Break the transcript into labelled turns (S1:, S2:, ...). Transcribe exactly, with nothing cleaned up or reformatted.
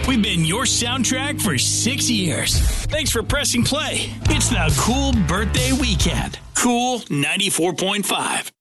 S1: We've been your soundtrack for six years. Thanks for pressing play. It's the Cool Birthday Weekend. Cool ninety-four point five.